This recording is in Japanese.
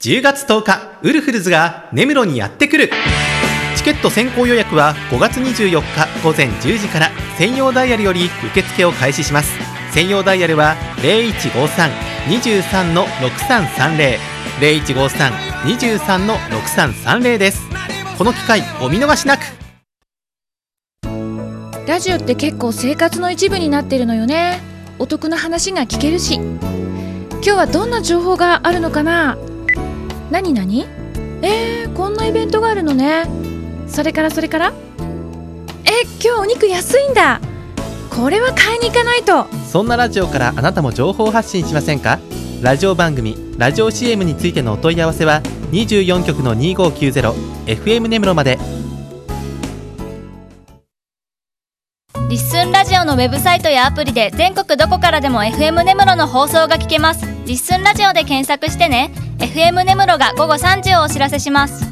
10月10日ウルフルズが根室にやってくる。チケット先行予約は5月24日午前10時から専用ダイヤルより受付を開始します。専用ダイヤルは 0153-23-6330 0153-23-6330 です。この機会お見逃しなく。 ラジオって結構生活の一部になってるのよね。お得な話が聞けるし。今日はどんな情報があるのかな。何こんなイベントがあるのね。それから今日お肉安いんだ。これは買いに行かないと。 そんなラジオからあなたも情報発信しませんか。ラジオ番組、ラジオ CM についてのお問い合わせは24局の 2590 FM 根室まで。 リッスンラジオのウェブサイトやアプリで全国どこからでも FM 根室の放送が聞けます。リッスンラジオで検索してね。FM 根室が午後3時をお知らせします。